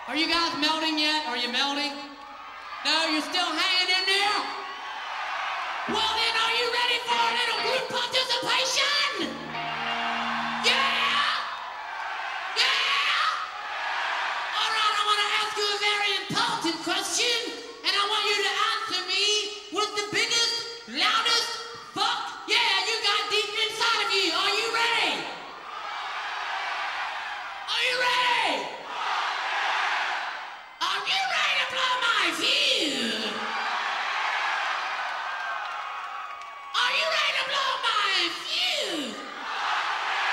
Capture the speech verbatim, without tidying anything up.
Are you guys melting yet? Are you melting? No, you're still hanging in there? Well then, are you ready for a little group participation? Yeah? Yeah? All right, I want to ask you a very important question, and I want you to answer me with the biggest, loudest fuck yeah you got deep inside of you. Are you ready? Are you ready? Are you ready to blow my fuse?